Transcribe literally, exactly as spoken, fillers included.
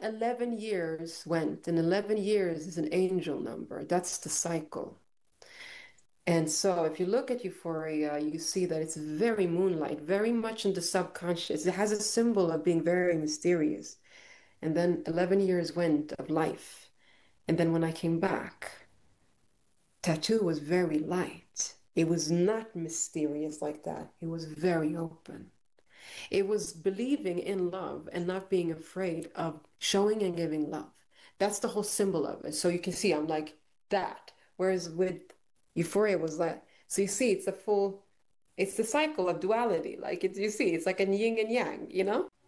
eleven years went, and eleven years is an angel number. That's the cycle. And so if you look at Euphoria, you see that it's very moonlight, very much in the subconscious. It has a symbol of being very mysterious. And then eleven years went of life. And then when I came back, Tattoo was very light. It was not mysterious like that. It was very open. It was believing in love and not being afraid of showing and giving love. That's the whole symbol of it. So you can see I'm like that. Whereas with Euphoria was like, so you see, it's a full, it's the cycle of duality. Like it's, you see, it's like a yin and yang, you know?